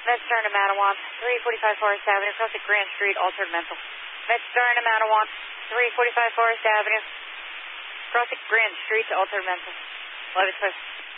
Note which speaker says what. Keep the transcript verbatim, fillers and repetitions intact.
Speaker 1: Med Stern to Manawan, three forty-five Forest Avenue, cross at Grand Street, altered mental. Med Stern to Manawan, three forty-five Forest Avenue, cross at Grand Street to altered mental. eleven six.